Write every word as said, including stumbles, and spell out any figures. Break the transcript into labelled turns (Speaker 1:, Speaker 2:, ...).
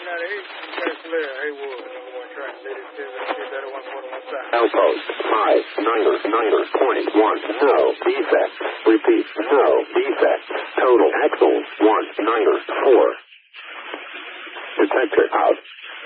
Speaker 1: one ninety-eight, Castellera, Haywood, number one track, lady says I see better one forty one south.
Speaker 2: Outpost five niner niner point one, no defect. Repeat, no defect. Total axles one niner four. Detector out.